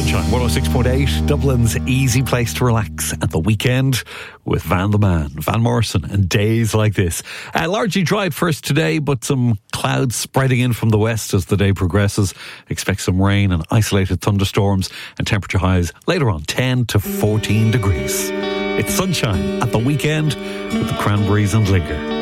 Sunshine 106.8, Dublin's easy place to relax at the weekend with Van the Man, Van Morrison, and days like this. Largely dry at first today, but some clouds spreading in from the west as the day progresses. Expect some rain and isolated thunderstorms, and temperature highs later on 10 to 14 degrees. It's sunshine at the weekend with the Cranberries and Linger.